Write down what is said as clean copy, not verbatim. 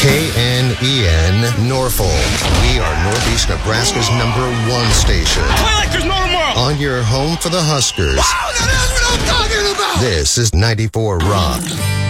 KNEN Norfolk. We are Northeast Nebraska's #1 station. Play like there's no tomorrow. On your home for the Huskers. Wow, that is what I'm talking about. This is 94 Rock.